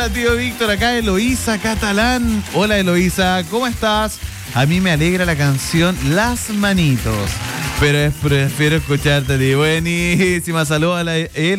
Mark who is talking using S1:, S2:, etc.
S1: Hola, tío Víctor, acá Eloísa Catalán. Hola, Eloísa, ¿cómo estás? A mí me alegra la canción Las Manitos, pero prefiero escucharte a ti. Buenísima, saludos a la